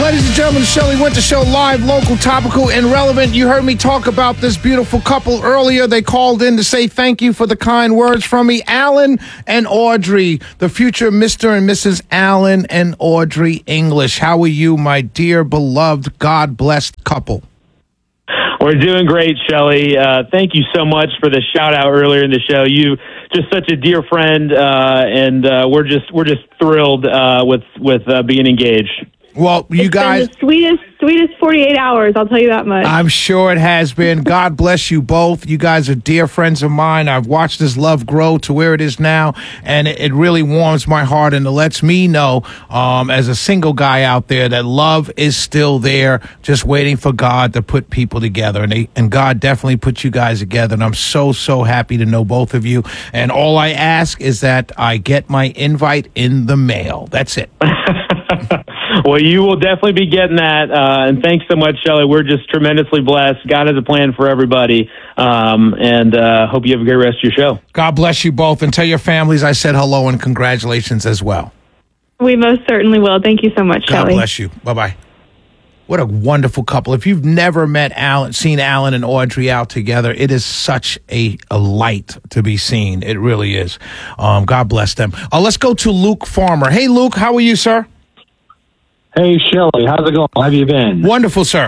Ladies and gentlemen, the Shelley Winter Show, live, local, topical, and relevant. You heard me talk about this beautiful couple earlier. They called in to say thank you for the kind words from me. Alan and Audrey, the future Mr. and Mrs. Alan and Audrey English. How are you, my dear, beloved, God-blessed couple? We're doing great, Shelley. Thank you so much for the shout-out earlier in the show. You just such a dear friend, and we're just thrilled with being engaged. Well, you guys... It's been the sweetest 48 hours, I'll tell you that much. I'm sure it has been. God bless you both. You guys are dear friends of mine. I've watched this love grow to where it is now, and it really warms my heart, and it lets me know, as a single guy out there, that love is still there, just waiting for God to put people together. And God definitely put you guys together, and I'm so happy to know both of you. And all I ask is that I get my invite in the mail. That's it. Well, you will definitely be getting that, and thanks so much, Shelley. We're just tremendously blessed. God has a plan for everybody, and hope you have a great rest of your show. God bless you both, and tell your families I said hello and congratulations as well. We most certainly will. Thank you so much, Shelley. God bless you. Bye-bye. What a wonderful couple. If you've never seen Alan and Audrey out together, it is such a light to be seen. It really is. God bless them. Let's go to Luke Farmer. Hey, Luke, how are you, sir? Hey, Shelley, how's it going? How have you been? Wonderful, sir.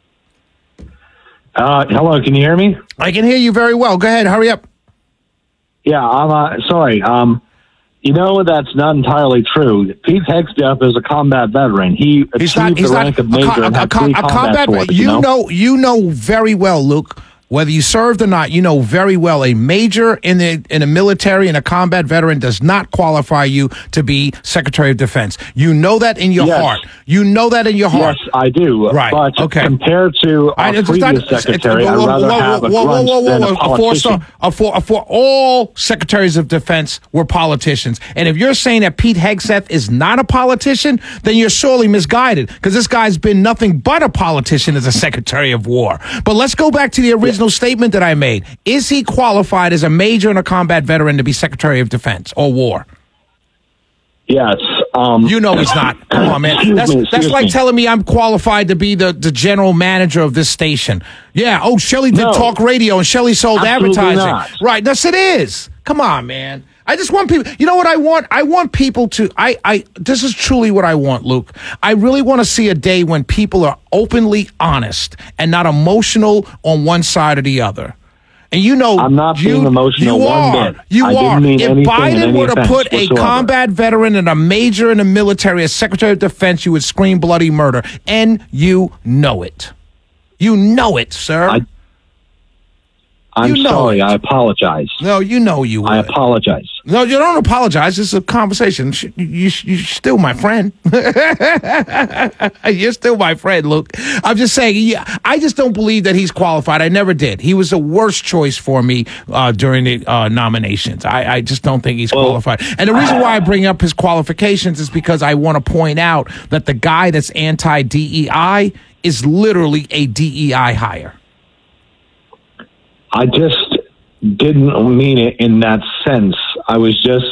Hello, can you hear me? I can hear you very well. Go ahead, hurry up. Yeah, I'm sorry. You know, that's not entirely true. Pete Hegseth is a combat veteran. He's achieved the rank of major and had 3 combat sports, you know very well, Luke, whether you served or not, you know very well a major in the military and a combat veteran does not qualify you to be Secretary of Defense. You know that in your heart. You know that in your heart. Yes, I do. Right. But compared to our previous secretary, I'd rather have a grunge than a politician. For all secretaries of defense were politicians. And if you're saying that Pete Hegseth is not a politician, then you're sorely misguided because this guy's been nothing but a politician as a Secretary of War. But let's go back to the original statement that I made. Is he qualified as a major and a combat veteran to be Secretary of Defense or War? Yes. You know he's not. Come on, man. That's like telling me I'm qualified to be the general manager of this station. Yeah. Oh, Shelley did talk radio and Shelley sold advertising. Not. Right. Yes, it is. Come on, man. I just want people, you know what I want? I want people to, this is truly what I want, Luke. I really want to see a day when people are openly honest and not emotional on one side or the other. And you know, I'm not being emotional one bit. You are. If Biden were to put whatsoever. a combat veteran and a major in the military as Secretary of Defense, you would scream bloody murder. And you know it. You know it, sir. I'm sorry. I apologize. No, you know you would. I apologize. No, you don't apologize. This is a conversation. You're still my friend. You're still my friend, Luke. I'm just saying, I just don't believe that he's qualified. I never did. He was the worst choice for me during the nominations. I just don't think he's qualified. And the reason why I bring up his qualifications is because I want to point out that the guy that's anti-DEI is literally a DEI hire. I just didn't mean it in that sense. I was just,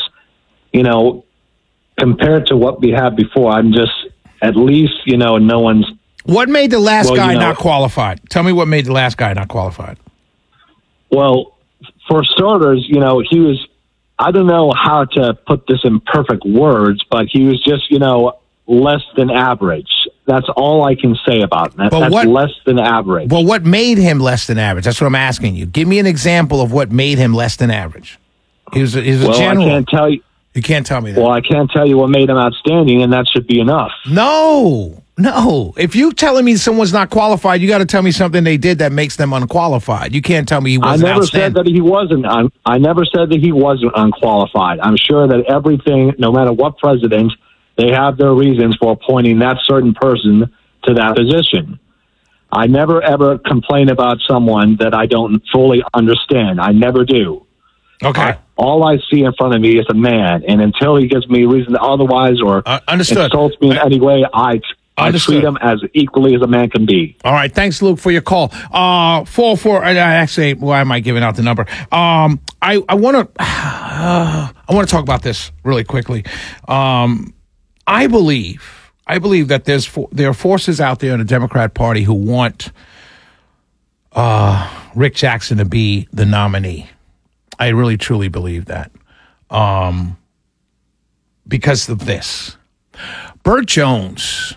compared to what we had before, I'm just, at least, no one's... What made the last guy not qualified? Tell me what made the last guy not qualified. Well, for starters, he was, I don't know how to put this in perfect words, but he was just, less than average. That's all I can say about it. That's less than average. Well, what made him less than average? That's what I'm asking you. Give me an example of what made him less than average. He was a general. I can't tell you. You can't tell me that. Well, I can't tell you what made him outstanding, and that should be enough. No. If you're telling me someone's not qualified, you got to tell me something they did that makes them unqualified. You can't tell me he wasn't outstanding. I never said that he wasn't unqualified. I'm sure that everything, no matter what president, they have their reasons for appointing that certain person to that position. I never, ever complain about someone that I don't fully understand. I never do. Okay. All I see in front of me is a man, and until he gives me a reason otherwise or insults me in any way, I treat him as equally as a man can be. All right. Thanks, Luke, for your call. 4-4. Actually, why am I giving out the number? I want to talk about this really quickly. I believe I believe that there are forces out there in the Democrat Party who want Rick Jackson to be the nominee. I really, truly believe that. Because of this. Burt Jones,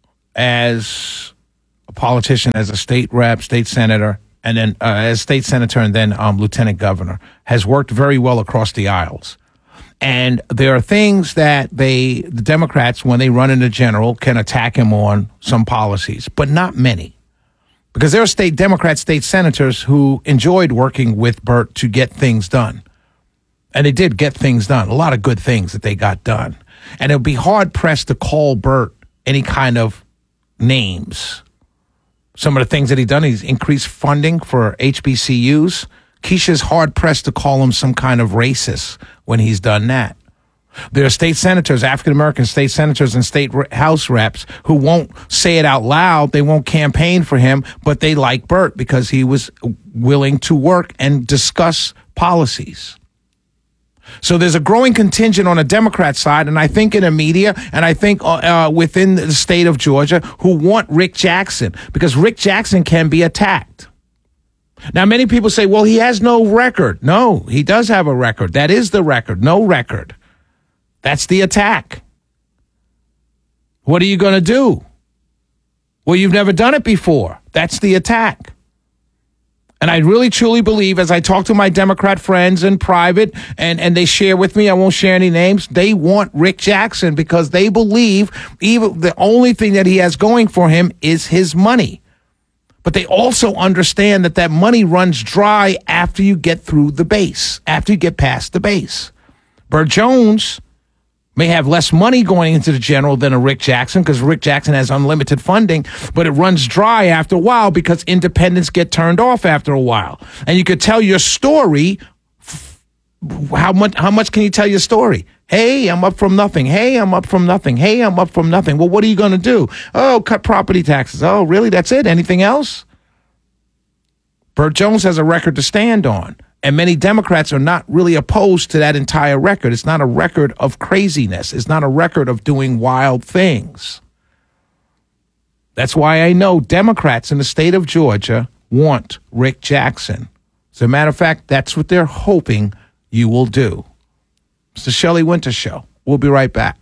as a politician, as a state rep, state senator, and then as state senator and then lieutenant governor, has worked very well across the aisles. And there are things that the Democrats, when they run into general, can attack him on some policies, but not many. Because there are Democrat state senators who enjoyed working with Burt to get things done. And they did get things done, a lot of good things that they got done. And it would be hard-pressed to call Burt any kind of names. Some of the things that he's done, he's increased funding for HBCUs. Keisha's hard-pressed to call him some kind of racist when he's done that. There are state senators, African-American state senators and state house reps who won't say it out loud. They won't campaign for him, but they like Burt because he was willing to work and discuss policies. So there's a growing contingent on the Democrat side, and I think in the media, and I think within the state of Georgia, who want Rick Jackson, because Rick Jackson can be attacked. Now, many people say, well, he has no record. No, he does have a record. That is the record. No record. That's the attack. What are you going to do? Well, you've never done it before. That's the attack. And I really, truly believe, as I talk to my Democrat friends in private, and they share with me, I won't share any names, they want Rick Jackson because they believe even the only thing that he has going for him is his money. But they also understand that money runs dry after you get through the base, after you get past the base. Burt Jones may have less money going into the general than a Rick Jackson because Rick Jackson has unlimited funding, but it runs dry after a while because independents get turned off after a while. And you could tell your story. How much can you tell your story? Hey, I'm up from nothing. Hey, I'm up from nothing. Hey, I'm up from nothing. Well, what are you going to do? Oh, cut property taxes. Oh, really? That's it? Anything else? Burt Jones has a record to stand on. And many Democrats are not really opposed to that entire record. It's not a record of craziness. It's not a record of doing wild things. That's why I know Democrats in the state of Georgia want Rick Jackson. As a matter of fact, that's what they're hoping you will do. It's the Shelley Winter Show. We'll be right back.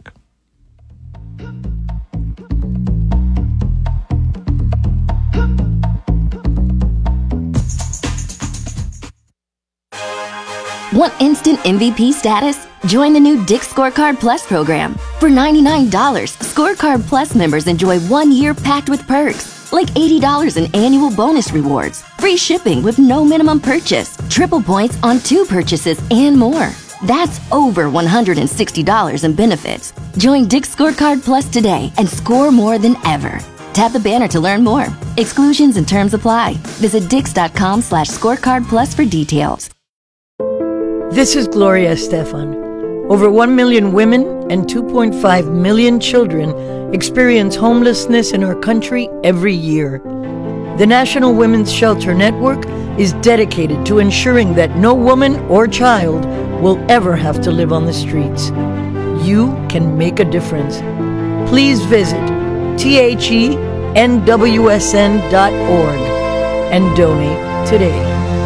Want instant MVP status? Join the new Dick's Scorecard Plus program. For $99, Scorecard Plus members enjoy 1 year packed with perks, like $80 in annual bonus rewards, free shipping with no minimum purchase, triple points on 2 purchases, and more. That's over $160 in benefits. Join Dick's Scorecard Plus today and score more than ever. Tap the banner to learn more. Exclusions and terms apply. Visit dix.com/scorecard plus for details. This is Gloria Estefan. Over 1 million women and 2.5 million children experience homelessness in our country every year. The National Women's Shelter Network is dedicated to ensuring that no woman or child will ever have to live on the streets. You can make a difference. Please visit thenwsn.org and donate today.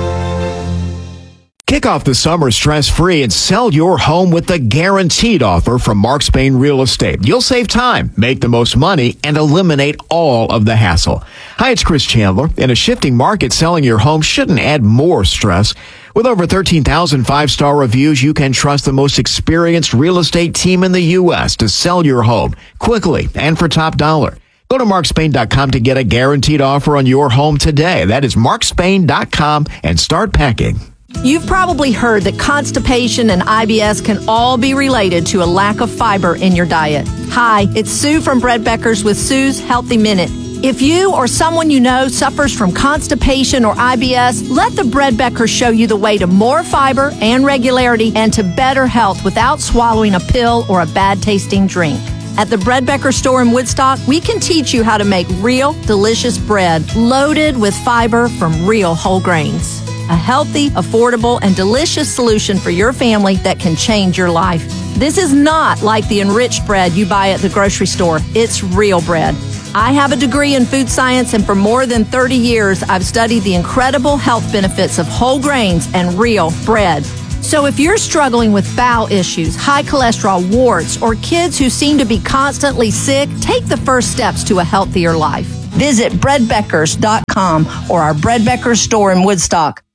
Kick off the summer stress-free and sell your home with the guaranteed offer from Mark Spain Real Estate. You'll save time, make the most money, and eliminate all of the hassle. Hi, it's Chris Chandler. In a shifting market, selling your home shouldn't add more stress. With over 13,000 five-star reviews, you can trust the most experienced real estate team in the U.S. to sell your home quickly and for top dollar. Go to markspain.com to get a guaranteed offer on your home today. That is markspain.com and start packing. You've probably heard that constipation and IBS can all be related to a lack of fiber in your diet. Hi, it's Sue from Bread Beckers with Sue's Healthy Minute. If you or someone you know suffers from constipation or IBS, let the Bread Beckers show you the way to more fiber and regularity and to better health without swallowing a pill or a bad-tasting drink. At the Bread Becker store in Woodstock, we can teach you how to make real, delicious bread loaded with fiber from real whole grains. A healthy, affordable, and delicious solution for your family that can change your life. This is not like the enriched bread you buy at the grocery store. It's real bread. I have a degree in food science, and for more than 30 years, I've studied the incredible health benefits of whole grains and real bread. So if you're struggling with bowel issues, high cholesterol, warts, or kids who seem to be constantly sick, take the first steps to a healthier life. Visit breadbeckers.com or our Bread Beckers store in Woodstock.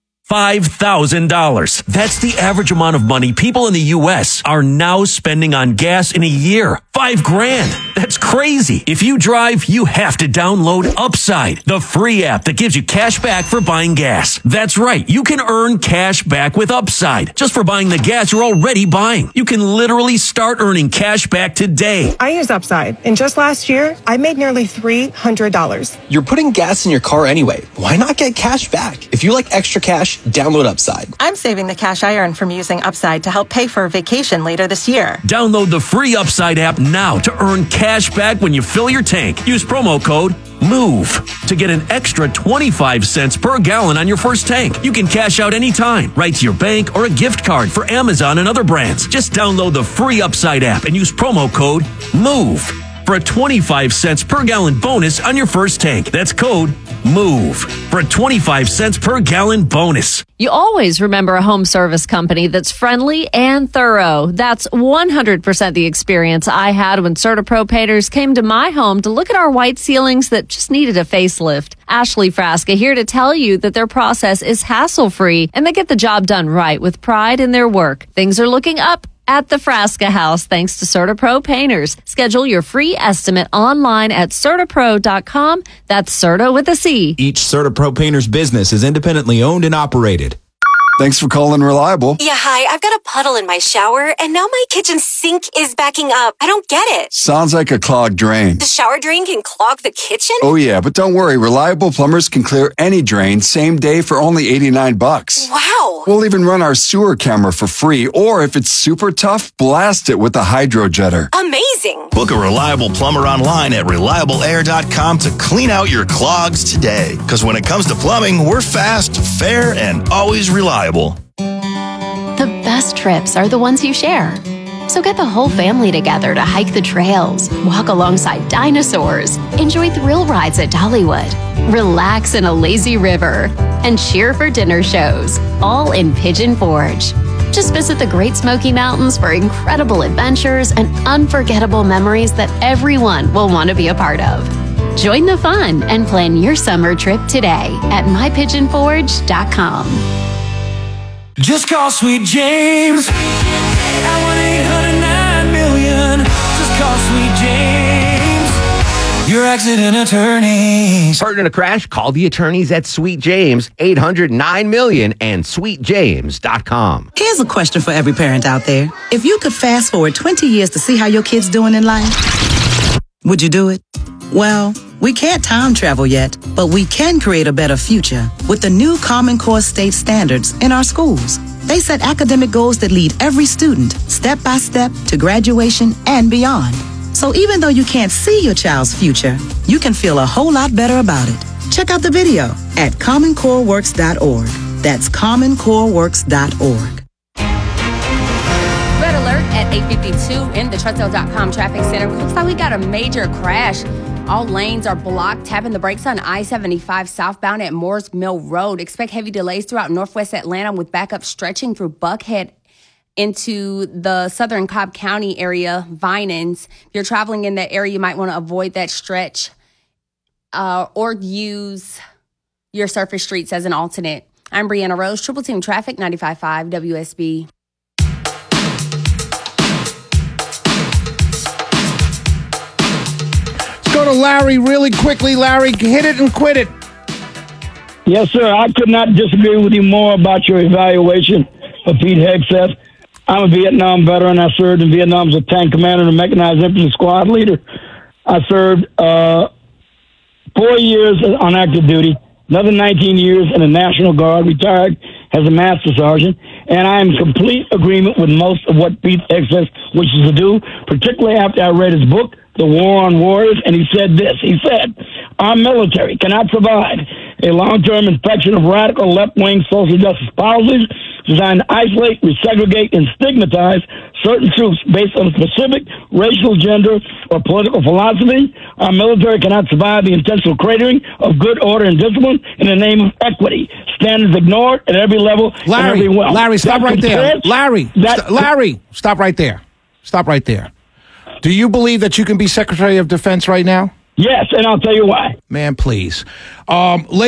$5,000. That's the average amount of money people in the U.S. are now spending on gas in a year. $5,000. That's crazy. If you drive, you have to download Upside, the free app that gives you cash back for buying gas. That's right. You can earn cash back with Upside just for buying the gas you're already buying. You can literally start earning cash back today. I use Upside, and just last year, I made nearly $300. You're putting gas in your car anyway. Why not get cash back? If you like extra cash, download Upside. I'm saving the cash I earn from using Upside to help pay for a vacation later this year. Download the free Upside app now to earn cash back when you fill your tank. Use promo code MOVE to get an extra 25 cents per gallon on your first tank. You can cash out anytime, right to your bank or a gift card for Amazon and other brands. Just download the free Upside app and use promo code MOVE for a 25 cents per gallon bonus on your first tank. That's code MOVE for a 25 cents per gallon bonus. You always remember a home service company that's friendly and thorough. That's 100% the experience I had when CertaPro painters came to my home to look at our white ceilings that just needed a facelift. Ashley Frasca here to tell you that their process is hassle-free and they get the job done right with pride in their work. Things are looking up at the Frasca House, thanks to CertaPro Painters. Schedule your free estimate online at CertaPro.com. That's Certa with a C. Each CertaPro Painters business is independently owned and operated. Thanks for calling Reliable. Yeah, hi. I've got a puddle in my shower, and now my kitchen sink is backing up. I don't get it. Sounds like a clogged drain. The shower drain can clog the kitchen? Oh, yeah, but don't worry. Reliable plumbers can clear any drain same day for only $89. Wow. We'll even run our sewer camera for free, or if it's super tough, blast it with a hydro jetter. Amazing. Book a Reliable plumber online at reliableair.com to clean out your clogs today. Because when it comes to plumbing, we're fast, fair, and always reliable. The best trips are the ones you share. So get the whole family together to hike the trails, walk alongside dinosaurs, enjoy thrill rides at Dollywood, relax in a lazy river, and cheer for dinner shows, all in Pigeon Forge. Just visit the Great Smoky Mountains for incredible adventures and unforgettable memories that everyone will want to be a part of. Join the fun and plan your summer trip today at mypigeonforge.com. Just call Sweet James at 1-800-9-million. Just call Sweet James, your accident attorneys. Partner in a crash? Call the attorneys at Sweet James, 800-9-million and sweetjames.com. Here's a question for every parent out there. If you could fast forward 20 years to see how your kid's doing in life, would you do it? Well, we can't time travel yet, but we can create a better future with the new Common Core state standards in our schools. They set academic goals that lead every student step by step to graduation and beyond. So even though you can't see your child's future, you can feel a whole lot better about it. Check out the video at commoncoreworks.org. That's commoncoreworks.org. Red alert at 8:52 in the Trussell.com traffic center. Looks like we got a major crash. All lanes are blocked. Tapping the brakes on I-75 southbound at Moores Mill Road. Expect heavy delays throughout northwest Atlanta with backup stretching through Buckhead into the southern Cobb County area, Vinings. If you're traveling in that area, you might want to avoid that stretch or use your surface streets as an alternate. I'm Brianna Rose, Triple Team Traffic, 95.5 WSB. Go to Larry really quickly. Larry, hit it and quit it. Yes, sir. I could not disagree with you more about your evaluation of Pete Hegseth. I'm a Vietnam veteran. I served in Vietnam as a tank commander and a mechanized infantry squad leader. I served 4 years on active duty, another 19 years in the National Guard, retired as a master sergeant, and I am in complete agreement with most of what Pete Hegseth wishes to do, particularly after I read his book, The War on Warriors, and he said this. He said, our military cannot survive a long-term infection of radical left-wing social justice policies, designed to isolate, resegregate, and stigmatize certain troops based on specific racial, gender, or political philosophy. Our military cannot survive the intentional cratering of good order and discipline in the name of equity. Standards ignored at every level. Larry, stop right there. Larry, stop right there. Stop right there. Do you believe that you can be Secretary of Defense right now? Yes, and I'll tell you why. Man, please.